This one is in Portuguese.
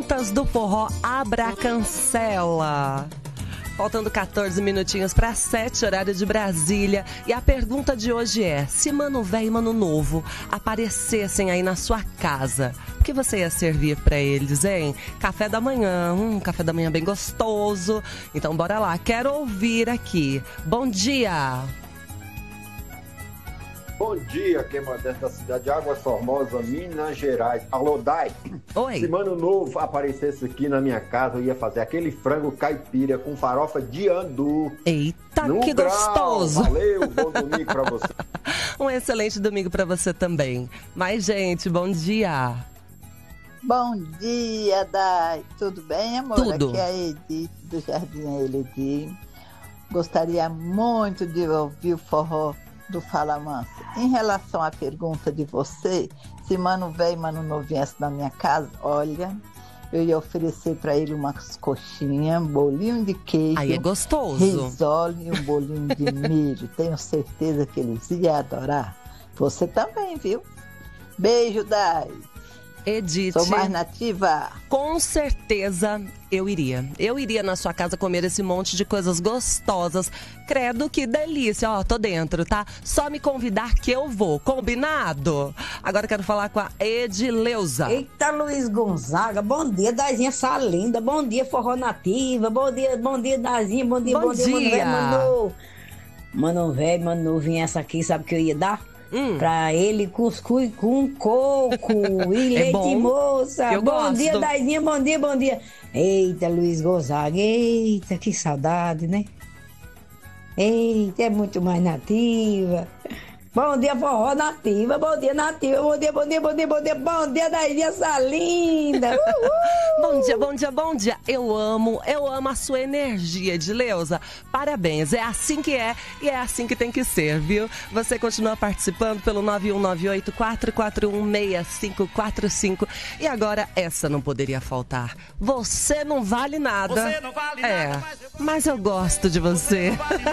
Perguntas do Forró Abra Cancela. Faltando 14 minutinhos para 7, horário de Brasília. E a pergunta de hoje é: se Mano Véio e Mano Novo aparecessem aí na sua casa, o que você ia servir para eles, hein? Café da manhã, café da manhã bem gostoso. Então bora lá, quero ouvir aqui. Bom dia! Bom dia, quem manda da cidade de Águas Formosas, Minas Gerais. Alô, Dai. Oi. Se Mano Novo aparecesse aqui na minha casa, eu ia fazer aquele frango caipira com farofa de andu. Eita, que grau. gostoso. Valeu, bom domingo pra você. Um excelente domingo pra você também. Mas, gente, bom dia. Bom dia, Dai. Tudo bem, amor? Tudo. Aqui é a Edith, do Jardim Eledir. Gostaria muito de ouvir o forró do Fala Mansa. Em relação à pergunta de você, se Mano Véio e Mano Novo viesse na minha casa, olha, eu ia oferecer para ele umas coxinhas, um bolinho de queijo. Aí é gostoso. Risole e um bolinho de milho. Tenho certeza que eles iam adorar. Você também, viu? Beijo, Dai. Edith, Sou mais nativa. com certeza eu iria. Eu iria na sua casa comer esse monte de coisas gostosas. Credo, que delícia. Ó, tô dentro, tá? Só me convidar que eu vou. Combinado? Agora eu quero falar com a Edileuza. Eita, Luiz Gonzaga. Bom dia, Dazinha Salinda. Bom dia, Forró Nativa. Bom dia, Dazinha. Bom dia, Bom dia. Mano Véio, Mano Novo, viesse aqui, sabe o que eu ia dar? Pra ele, cuscuz com coco e leite bom. moça. Eu Bom gosto. dia, Daizinha, bom dia. Eita, Luiz Gonzaga, eita, que saudade, né? Eita, é muito mais nativa. Bom dia, Forró Nativa, bom dia, Nativa, bom dia, Daizinha Salinda. Bom dia. Eu amo a sua energia, Edileuza. Parabéns, é assim que é e é assim que tem que ser, viu? Você continua participando pelo 9198-441-6545. E agora, essa não poderia faltar. Você não vale nada. Você não vale nada, mas eu gosto de você.